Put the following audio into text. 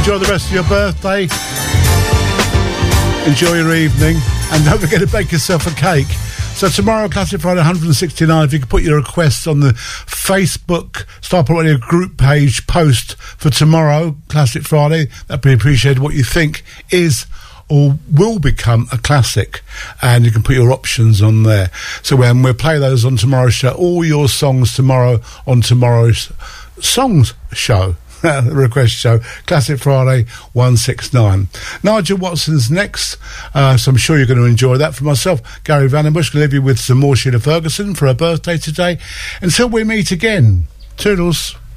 enjoy the rest of your birthday. Enjoy your evening. And don't forget to bake yourself a cake. So tomorrow, Classic Friday 169, if you could put your requests on the Facebook Starport Radio group page post for tomorrow, Classic Friday, that'd be appreciated. What you think is or will become a classic, and you can put your options on there. So when we'll play those on tomorrow's show, all your songs tomorrow on tomorrow's Songs Show. Request show, Classic Friday 169. Nigel Watson's next, so I'm sure you're going to enjoy that. For myself, Gary Vandenbush, going to leave you with some more Sheila Ferguson for her birthday today. Until we meet again, toodles.